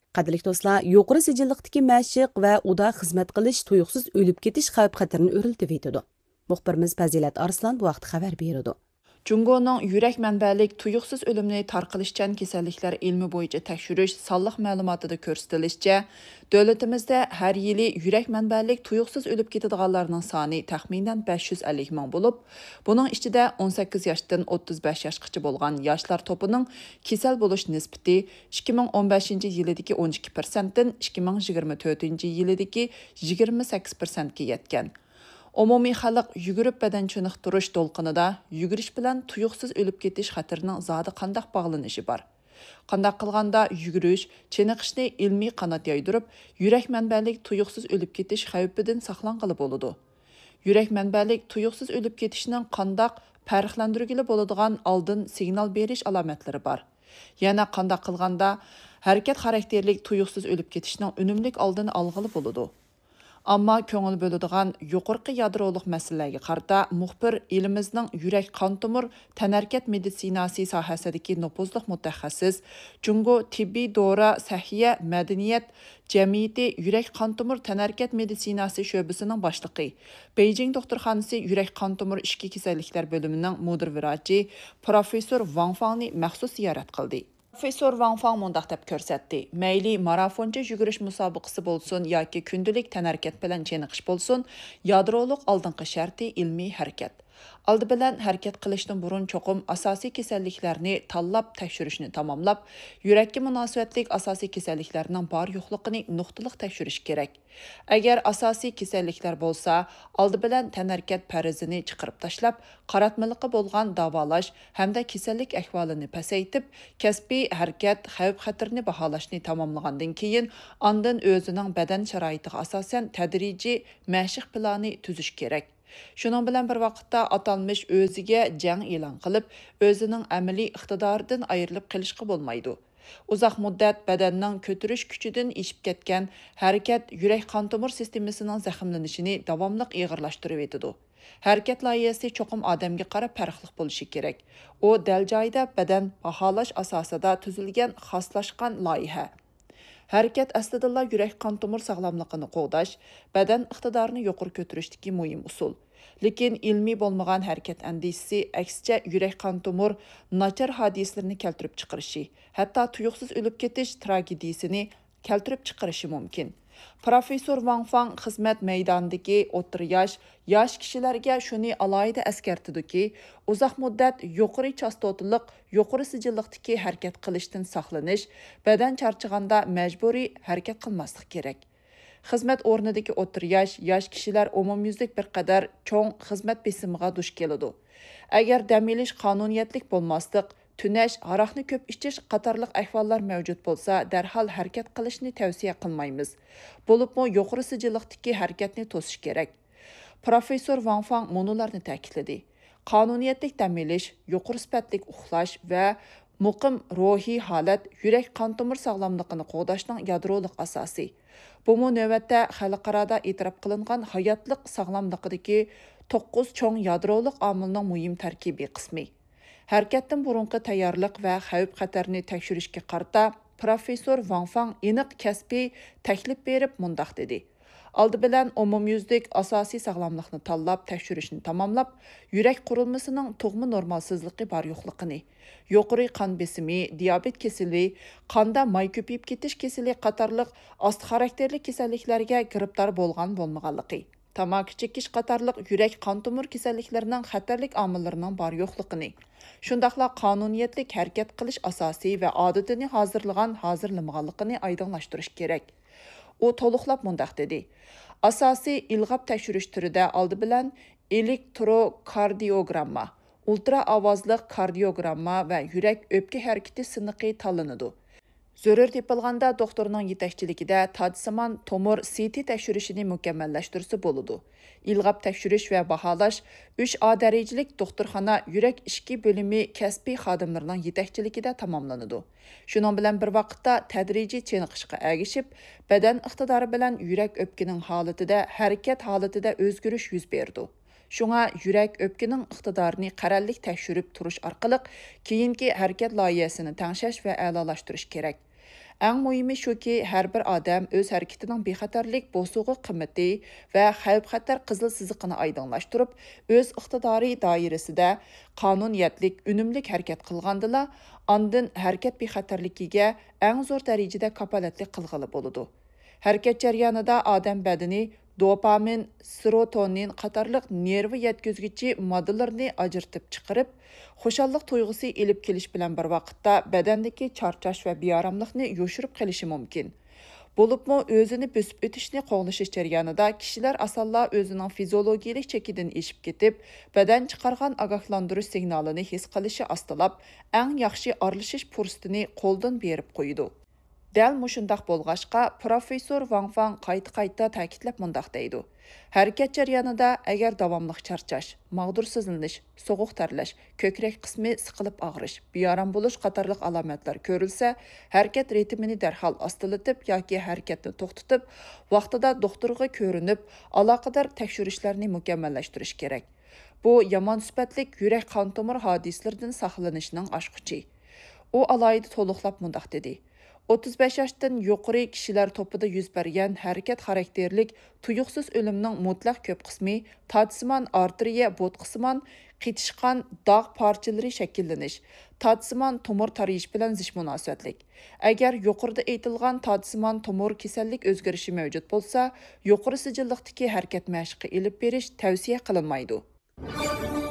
Qadrli do'stlar, yuqori sijilliqdagi mashq va uda xizmat qilish tuyuqsiz o'lib ketish xavf-xatarini o'raltib etadi. Muxbirimiz Fazilat Arslan bu vaqt xabar beradi. Cungo'nun yurak mənbəlik tuyuqsuz ölümni tarqılışçan keselliklər ilmi boyunca təkşürüş sallıq məlumatıda göstərilişcə, dövlətimizdə hər yili yurak mənbəlik tuyuqsuz ölüb ketadiganlarının sani təxminən 550 min olub, bunun içində 18 yaşdan 35 yaşqacha bolğan yaşlar topunun kesel boluş nisbati 2015 yılidagi 12%dan 2024 yılidagi 28%ga yetgan. Umumiy xalq yugurib badan chiniqtirish to'lqinida yugurish bilan tuyuqsiz o'lib ketish xatirining zodi qandaq bog'lanishi bor. Qandaq qilganda yugurish, chiniqishni ilmiy qanot yoydirib, yurak manbalik tuyuqsiz o'lib ketish xavfidan saqlanqili bo'ladi. Yurak manbalik tuyuqsiz o'lib ketishning qandaq farqlantirgili bo'ladigan oldin signal berish alomatlari bor. Yana qandaq qilganda harakat xarakterlik tuyuqsiz o'lib ketishning unumlik oldini olg'ili bo'ladi. Ammo ko'ngil bo'ladigan yuqorqi yadroliq masalalarga qarata muxbir elimizning yurak qon tomir tanarkat meditsinasi sohasidagi nufuzli mutaxassis Jungo tibbiy dora sahiya madaniyat jamiyati yurak qon tomir tanarkat meditsinasi sho'basining boshlig'i Beijing doktorxonasi yurak qon tomir ishki kasalliklar bo'limining mudir virachi professor Wang Fangni maxsus ziyorat qildi. Professor Wang Fang mundaq deb ko'rsatdi. Mayli marafoncha yugurish musobaqasi bo'lsin yoki kundalik tanarkat bilan cheniqish bo'lsin, yadroliq oldingi sharti ilmiy harakat. Oldi bilan harakat qilishdan burun cho'qim asosiy kasalliklarni tanlab tekshirishni tamomlab, yurakka munosabatlik asosiy kasalliklarning bor yo'qligini nuqtaliq tekshirish kerak. Agar asosiy kasalliklar bo'lsa, oldi bilan tanarkat farizini chiqarib tashlab, qaratmaliqi bo'lgan davolash hamda kasallik ahvolini pasaytib, kasbiy harakat xavf-xatarni baholashni tamomlagandan keyin, ondan o'zining badan sharoitiga asosan tadrijiy mashq plani tuzish kerak. Şunun bilan bir vaqtda atalmış o'ziga jang e'lon qilib, o'zining amaliy iqtidoridan ayrilib qilishga bo'lmaydi. Uzoq muddat badanning ko'tarish kuchidan eshib ketgan harakat yurak qon tomir sistemasining zaxmlanishini davomli og'irlashtirib etadi. Harakat loyihasi cho'qim odamga qarab farqli bo'lishi kerak. U dal joyida badan baholash asosida tuzilgan xoslashgan loyiha. Harakat aslida yurak qon tomir sog'lomligini qo'g'dash, badan iqtidorini yuqori ko'tarishdagi muhim usul. Lekin ilmiy bo'lmagan harakat andishisi aksicha yurak qon tomir nachar hodislarini keltirib chiqarishi, hatto tuyuqsiz o'lib ketish tragediyasini keltirib chiqarishi mumkin. Professor Wang Fang xizmat maydonidagi o'rta yosh kishilarga shuni alohida eskartdiki, uzoq muddat yuqori chastotaliq, yuqori sijilliqdagi harakat qilishdan saqlanish, badan charchaganda majburiy harakat qilmaslik kerak. Xizmat o'rnidagi o'rta yosh kishilar umumyuzlik bir qadar cho'ng xizmat besimiga duch keladi. Agar dam olish qonuniyatlik bo'lmaslik, tunash, aroqni ko'p ichish qatorliq ahvollar mavjud bo'lsa, darhol harakat qilishni tavsiya qilmaymiz. Bo'libmi yuqori sijilliqdagi harakatni to'sish kerak. Professor Wang Fang munolarni ta'kidladi. Qonuniyatlik dam olish, yuqori sifatli uxlash va muqim ruhiy holat yurak qon tomir sog'lomligini qo'g'dashning yadroliq asosi. Bu navbatda xalqaro e'tirof qilingan hayotliq sog'lomligidagi 9 cho'ng yadroliq omilning muhim tarkibiy qismi. Harakatdan burunqi tayyorlik va xavf-xatarni tekshirishga qarata professor Wang Fang aniq kasbiy taklif berib mundaq dedi. Oldi bilan umumyuzlik asosiy sog'lomlikni tanlab tekshirishni tamomlab, yurak qurilmasining tug'ma normalsizligi bor yo'qligini, yuqori qon besimi, diabet kasali, qonda may ko'payib ketish kasali qatorliq osti xarakterli kasalliklarga giribdor bo'lmaganligi, tamaki chekish qatorliq yurak qon tomir kasalliklarining xatarlik omillarining bor yo'qligini, shundaqla qonuniyatlik harakat qilish asosiy va odatini hozirlamaganligini oydinlashtirish kerak. U to'liqlab mundaq dedi. Asosiy ilg'ab tekshirish turida oldi bilan elektrokardiogramma, ultra ovozli kardiogramma va yurak o'pka harakati siniqi tanlanadi. Zörür tepilganda doktorning yetakchiligida tadsimon tomir CT tekshirishini mukammallashtirsa bo'ladi. Ilg'ab tekshirish va baholash 3A darajalik doktorxona yurak ishki bo'limi kasbiy xodimlarining yetakchiligida tamomlanadi. Shuning bilan bir vaqtda tadrijiy cheniqishga ergishib, badan iqtidori bilan yurak o'pkining holatida, harakat holatida o'zgarish yuz berdi. Шуңа yurak öpkінің iqtidarini qarallik tekshirib turish orqali keyingi harakat loyihasini tangshash va a'lolashtirish kerak. Әң muhimi shuki, har bir odam o'z harakatining bexatarlik bosug'i qimmati va xavf-xatar qizil siziqini oydinlashtirib, o'z iqtidori doirasida qonuniyatlik, unumlik harakat qilgandila, ondan harakat bexatarligiga eng zo'r darajada kapolatlik qilg'ili bo'ladi. Harakat jarayonida odam badani dopamin, serotonin qatorliq nervi yetkazuvchi moddalarni ajratib chiqarib, xushallik tuyg'usi elib kelish bilan bir vaqtda badandagi charchash va beoromlikni yoshirib qilishi mumkin. Bo'libmi o'zini bosib o'tishni qo'g'lashish jarayonida kishilar asalla o'zining fiziologiyalik chekidan eshib ketib, badan chiqargan ogohlantirish signalini his qilishi ostilab, eng yaxshi aralashish fursatini qo'ldan berib qo'ydi. Дәл мұшындақ болғашқа, профессор Ван Фан qayta ta'kidlab mundaq deydi. Harakat jarayonida agar davomliq charchash, mag'dursizlanish, sovuq tarlash, ko'krak qismi siqilib og'rish, beorom bo'lish qatorliq alomatlar ko'rilsa, harakat ritmini darhol ostilatib yoki harakatni to'xtatib, vaqtida doktorga ko'rinib, aloqador tekshirishlarni mukammallashtirish kerak. Bu yomon sifatlik yurak qon tomir hodislaridan saqlanishning oshquchi. U alayida to'liqlab mundaq dedi. 35 yoshdan yuqori kishilar topida yuz bergan harakat xarakterlik tuyuqsiz o'limning mutlaq ko'p qismi tadsimon arteriya bo'tqisimon qitishgan dog' parchalari shakllanish, tadsimon tomir tarayish bilan zish munosabatlik. Agar yuqorida aytilgan tadsimon tomir kasallik o'zgarishi mavjud bo'lsa, yuqori sijilliqdagi harakat mashqi ilib berish tavsiya qilinmaydi.